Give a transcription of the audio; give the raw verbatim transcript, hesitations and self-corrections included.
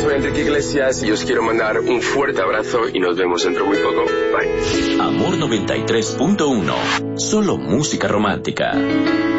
soy Enrique Iglesias y os quiero mandar un fuerte abrazo y nos vemos dentro muy poco. Bye. Amor noventa y tres punto uno. Solo música romántica.